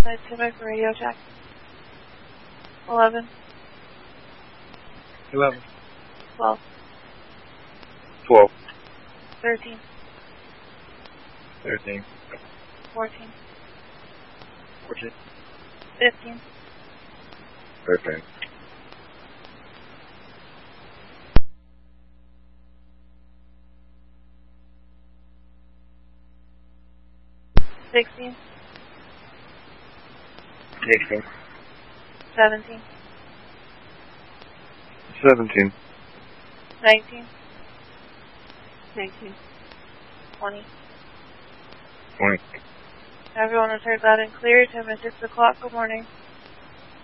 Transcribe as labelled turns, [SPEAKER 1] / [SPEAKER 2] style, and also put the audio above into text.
[SPEAKER 1] Scientific radio check. 11.
[SPEAKER 2] 11.
[SPEAKER 1] 12.
[SPEAKER 2] 12.
[SPEAKER 1] 13.
[SPEAKER 2] 13.
[SPEAKER 1] 14.
[SPEAKER 2] 14.
[SPEAKER 1] 15.
[SPEAKER 2] 15.
[SPEAKER 1] 16.
[SPEAKER 2] 16.
[SPEAKER 1] 17.
[SPEAKER 2] 17.
[SPEAKER 1] 19. 19. 20.
[SPEAKER 2] 20.
[SPEAKER 1] Everyone was heard loud and clear. 10 minutes 6 o'clock. Good morning.